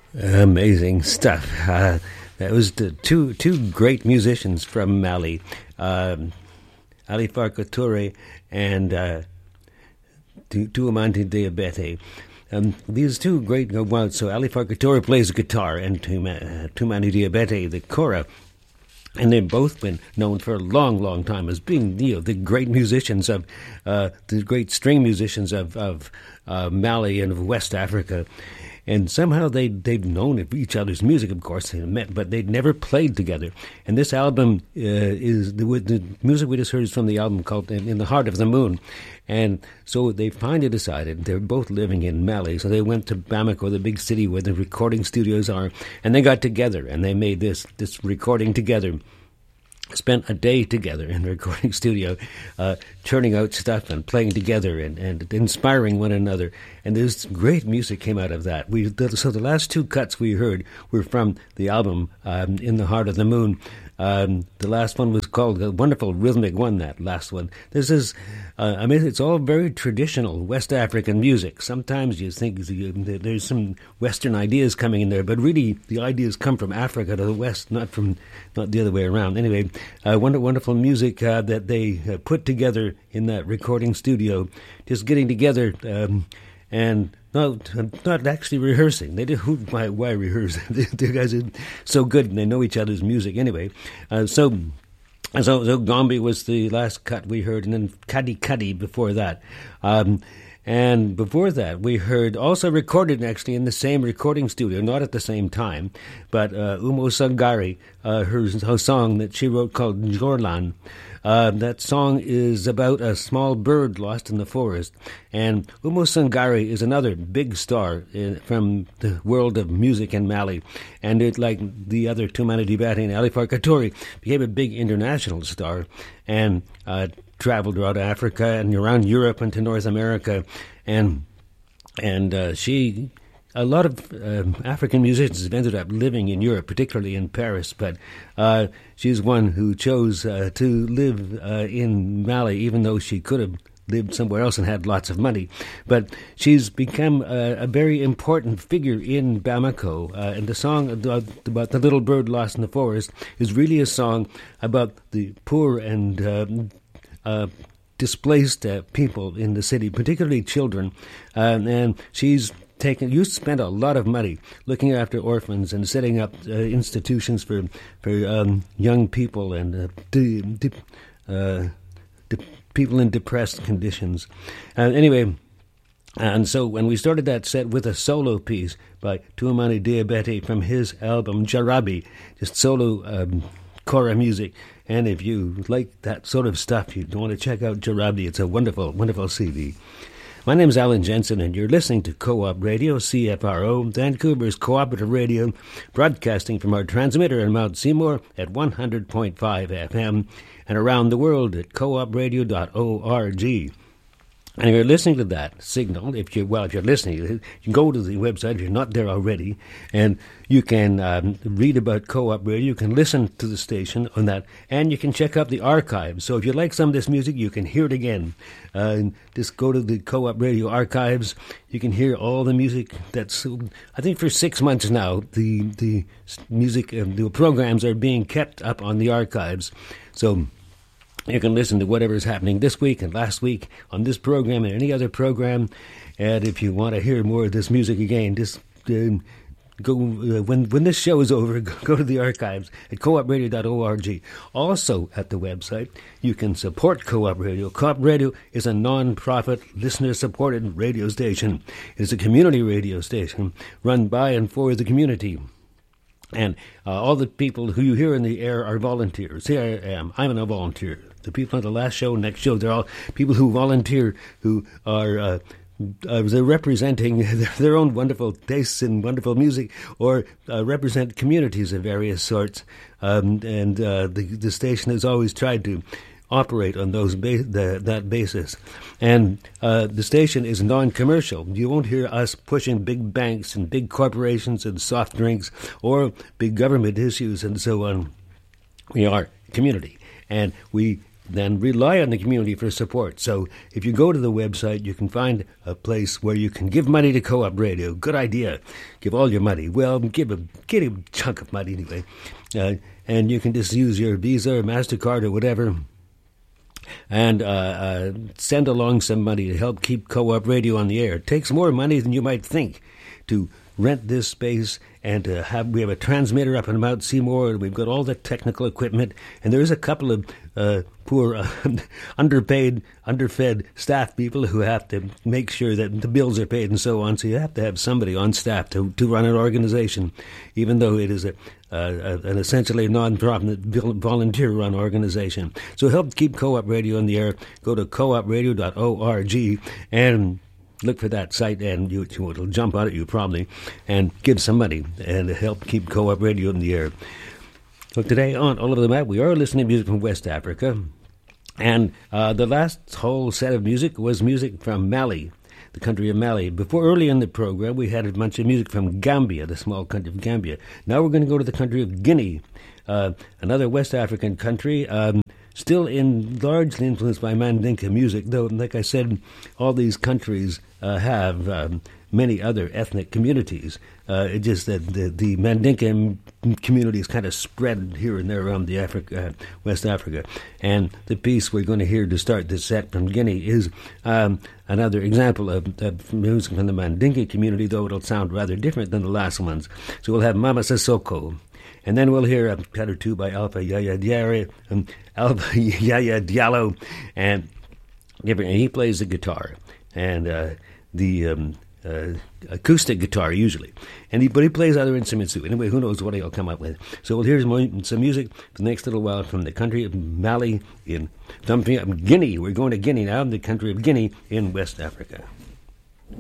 Amazing stuff. That was the two great musicians from Mali, Ali Farka Touré and Tuamante Diabete. These two great, so Ali Farka Touré plays the guitar and Tuamante Diabete the kora. And they've both been known for a long, long time as being, the great musicians of, the great string musicians of Mali and of West Africa. And somehow they've known of each other's music, of course, they met, but they'd never played together. And this album is the music we just heard is from the album called "In the Heart of the Moon." And so they finally decided, they're both living in Mali, so they went to Bamako, the big city where the recording studios are, and they got together and they made this recording together. Spent a day together in the recording studio, churning out stuff and playing together and inspiring one another. And there's great music came out of that. So the last two cuts we heard were from the album In the Heart of the Moon. The last one was called a wonderful rhythmic one, that last one. This is, it's all very traditional West African music. Sometimes you think there's some Western ideas coming in there, but really the ideas come from Africa to the West, not the other way around. Anyway, wonderful music that they put together in that recording studio, just getting together and not actually rehearsing. They did. Why rehearse? The guys are so good and they know each other's music anyway. So Gombe was the last cut we heard, and then Kadi Kadi before that. And before that, we heard, also recorded actually in the same recording studio, not at the same time, but Umo Sangari, her song that she wrote called Jorlan. That song is about a small bird lost in the forest. And Umo Sangari is another big star from the world of music in Mali. And it, like the other Tuamante Diabete and Ali Farka Touré, became a big international star and traveled around Africa and around Europe and to North America. And she... A lot of African musicians have ended up living in Europe, particularly in Paris, but she's one who chose to live in Mali, even though she could have lived somewhere else and had lots of money. But she's become a very important figure in Bamako, and the song about the little bird lost in the forest is really a song about the poor and displaced people in the city, particularly children, and she's used to spend a lot of money looking after orphans and setting up institutions for young people and people in depressed conditions. Anyway, and so when we started that set with a solo piece by Tuamante Diabete from his album Jarabi, just solo kora music. And if you like that sort of stuff, you want to check out Jarabi. It's a wonderful, wonderful CD. My name is Alan Jensen, and you're listening to Co-op Radio, CFRO, Vancouver's cooperative radio, broadcasting from our transmitter in Mount Seymour at 100.5 FM and around the world at coopradio.org. And if you're listening to that signal, if you're listening, you can go to the website if you're not there already, and you can read about Co-op Radio. You can listen to the station on that, and you can check out the archives. So if you like some of this music, you can hear it again. Just go to the Co-op Radio archives. You can hear all the music that's, I think for 6 months now, the music, the programs are being kept up on the archives. So you can listen to whatever's happening this week and last week on this program and any other program. And if you want to hear more of this music again, just go when this show is over, go to the archives at coopradio.org. Also at the website, you can support Co-op Radio. Co-op Radio is a non-profit, listener-supported radio station. It is a community radio station run by and for the community. And all the people who you hear in the air are volunteers. Here I am. I'm a volunteer. The people on the last show, next show, they're all people who volunteer, who are they're representing their own wonderful tastes in wonderful music, or represent communities of various sorts. The station has always tried to operate on that basis. And the station is non-commercial. You won't hear us pushing big banks and big corporations and soft drinks or big government issues and so on. We are a community, and we then rely on the community for support. So if you go to the website, you can find a place where you can give money to Co-op Radio. Good idea. Give all your money. Well, get a chunk of money anyway. And you can just use your Visa or MasterCard or whatever and send along some money to help keep Co-op Radio on the air. It takes more money than you might think to rent this space and we have a transmitter up in Mount Seymour, and we've got all the technical equipment, and there's a couple of poor, underpaid, underfed staff people who have to make sure that the bills are paid and so on, so you have to have somebody on staff to run an organization, even though it is an essentially non-profit, volunteer-run organization. So help keep Co-op Radio on the air. Go to coopradio.org and look for that site, and it'll jump out at you probably, and give some money and help keep Co-op Radio in the air. So today on All Over the Map, we are listening to music from West Africa, and the last whole set of music was music from Mali, the country of Mali. Before, early in the program, we had a bunch of music from Gambia, the small country of Gambia. Now we're going to go to the country of Guinea, another West African country, still largely influenced by Mandinka music, though, like I said, all these countries have many other ethnic communities. It's just that the Mandinka community is kind of spread here and there around the West Africa. And the piece we're going to hear to start this set from Guinea is another example of music from the Mandinka community, though it'll sound rather different than the last ones. So we'll have Mama Sissoko. And then we'll hear a cut or two by Alpha Yaya Diallo, and he plays the guitar and the acoustic guitar usually, but he plays other instruments too. Anyway, who knows what he'll come up with? So we'll hear some music for the next little while from the country of Mali from Guinea. We're going to Guinea now, the country of Guinea in West Africa.